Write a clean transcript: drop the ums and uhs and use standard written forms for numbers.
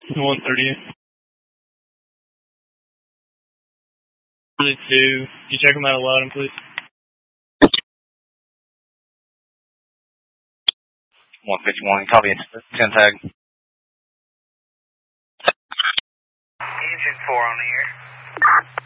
138. Really 2. You check them out a lot, please. 151, copy, 10 tag. Engine 4 on the air.